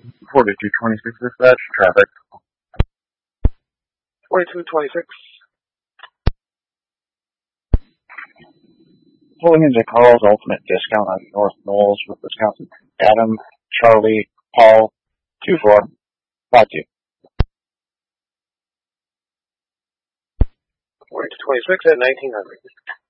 4226 dispatch, traffic. 2226. Pulling into Carl's Ultimate Discount on North Knowles with Wisconsin. Adam, Charlie, Paul, 2452. 4226 at 1900.